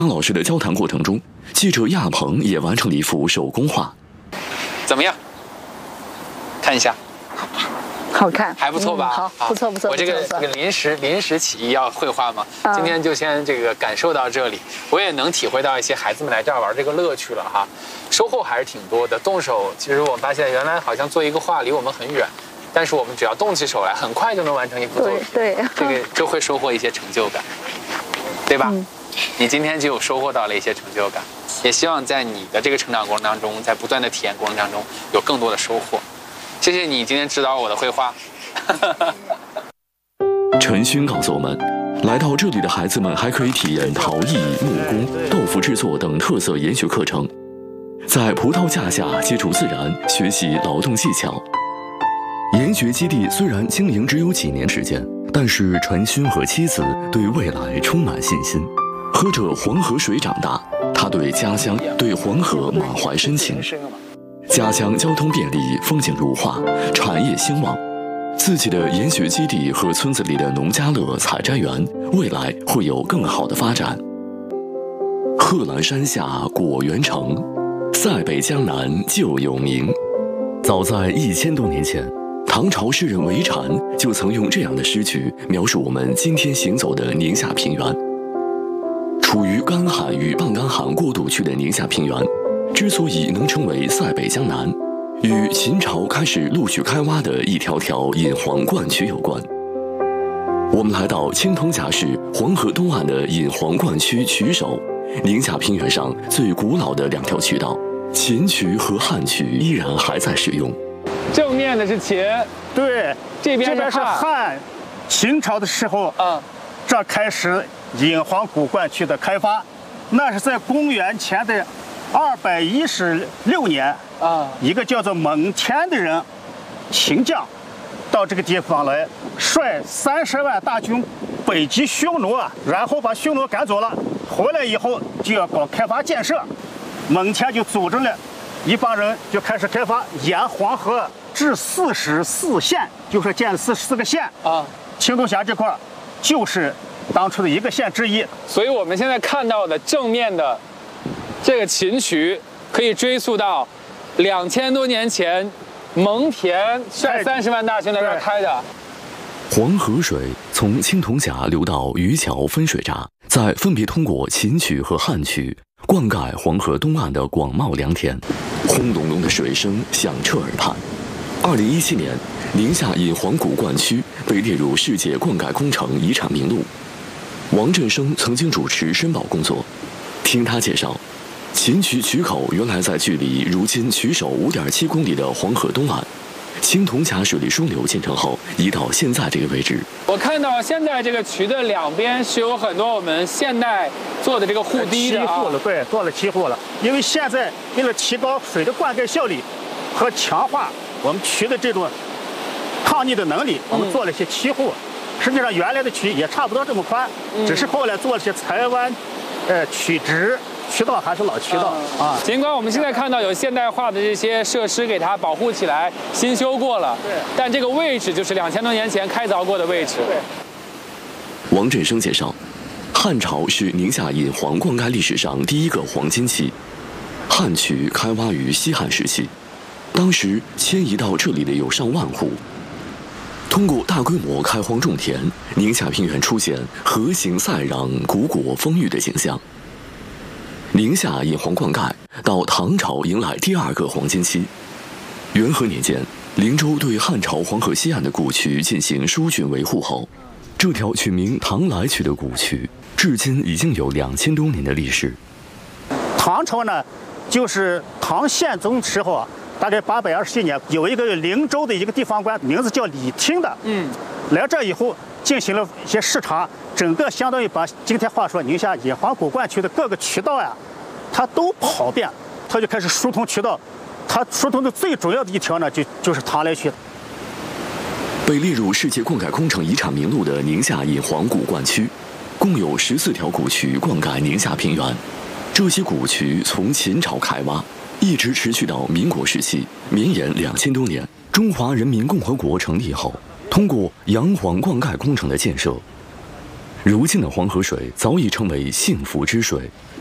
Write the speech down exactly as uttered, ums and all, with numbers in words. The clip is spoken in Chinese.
张老师的交谈过程中，记者亚鹏也完成了一幅手工画。 怎么样？看一下， 好看， 还不错吧？ 嗯、好，不错不错。 我这个这个临时临时起意要绘画嘛，嗯、今天就先这个感受到这里，我也能体会到一些孩子们来这儿玩这个乐趣了哈，收获还是挺多的。动手，其实我们发现原来好像做一个画离我们很远。但是我们只要动起手来，很快就能完成一幅作品。 对，对这个就会收获一些成就感，对吧？嗯、你今天就有收获到了一些成就感，也希望在你的这个成长过程当中，在不断的体验过程当中，有更多的收获。谢谢你今天指导我的绘画。 陈勋告诉我们，来到这里的孩子们还可以体验陶艺、木工、豆腐制作等特色研学课程，在葡萄架下接触自然，学习劳动技巧。研学基地虽然经营只有几年时间，但是陈勋和妻子对未来充满信心。喝着黄河水长大，他对家乡、对黄河满怀深情。家乡交通便利，风景如画，产业兴旺。自己的研学基地和村子里的农家乐采摘园，未来会有更好的发展。贺兰山下果园城，塞北江南就有名。早在一千多年前，唐朝诗人韦禅就曾用这样的诗句描述我们今天行走的宁夏平原。处于干旱与半干旱过渡区的宁夏平原，之所以能称为塞北江南，与秦朝开始陆续开挖的一条条引黄灌渠有关。我们来到青铜峡市黄河东岸的引黄灌区渠首，宁夏平原上最古老的两条渠道秦渠和汉渠依然还在使用。 正面的是秦， 对， 这边这边是汉。秦朝的时候，嗯，这开始引黄古灌区的开发，那是在公元前的二百一十六年啊，一个叫做蒙恬的人，秦将，到这个地方来，率三十万大军北击匈奴啊，然后把匈奴赶走了，回来以后就要搞开发建设，蒙恬就组织了一帮人就开始开发，沿黄河至四十四县，就是建四十四个县啊。青铜峡这块就是当初的一个县之一。 所以我们现在看到的正面的这个秦渠，可以追溯到两千多年前蒙恬率三十万大军在这儿开的。 黄河水从青铜峡流到渔桥分水闸，再分别通过秦渠和汉渠灌溉黄河东岸的广袤良田，轰隆隆的水声响彻耳畔。二零一七年，宁夏引黄古灌区被列入世界灌溉工程遗产名录。王振生曾经主持申报工作，听他介绍，秦渠渠口原来在距离如今渠首五点七公里的黄河东岸。青铜峡水利枢纽建成后，移到现在这个位置。 我看到现在这个渠的两边是有很多我们现代做的这个护堤的、啊， 七护了，对，做了七护了。因为现在为了提高水的灌溉效率和强化我们渠的这种抗逆的能力，我们做了一些七护。嗯、实际上原来的渠也差不多这么宽，嗯、只是后来做了些裁弯，呃，曲直。渠道还是老渠道、嗯、啊， 尽管我们现在看到有现代化的这些设施给它保护起来，新修过了，对，但这个位置就是两千多年前开凿过的位置。 对。 王振生介绍，汉朝是宁夏引黄灌溉历史上第一个黄金期，汉渠开挖于西汉时期，当时迁移到这里的有上万户。通过大规模开荒种田，宁夏平原出现河行塞壤、谷果丰裕的景象。宁夏引黄灌溉到唐朝迎来第二个黄金期。元和年间，灵州对汉朝黄河西岸的古渠进行疏浚维护后，这条取名唐来渠的古渠，至今已经有两千多年的历史。 唐朝呢，就是唐宪宗时候啊，大概八百二十七年，有一个灵州的一个地方官，名字叫李听的，嗯，来这以后进行了一些视察。整个相当于把今天话说宁夏引黄古灌区的各个渠道呀，它都跑遍，它就开始疏通渠道。它疏通的最主要的一条呢，就就是唐来渠。 被列入世界灌溉工程遗产名录的宁夏引黄古灌区，共有十四条古渠灌溉宁夏平原。这些古渠从秦朝开挖，一直持续到民国时期，绵延两千多年。中华人民共和国成立后，通过洋黄灌溉工程的建设， 如今的黄河水早已成为幸福之水。